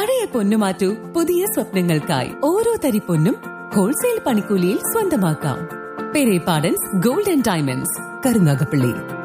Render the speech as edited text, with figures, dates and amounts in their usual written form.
പഴയ പൊന്നു മാറ്റൂ, പുതിയ സ്വപ്നങ്ങൾക്കായി. ഓരോ തരി പൊന്നും ഹോൾസെയിൽ പണിക്കൂലിയിൽ സ്വന്തമാക്കാം. Perepadans gold and diamonds, Karunagappally.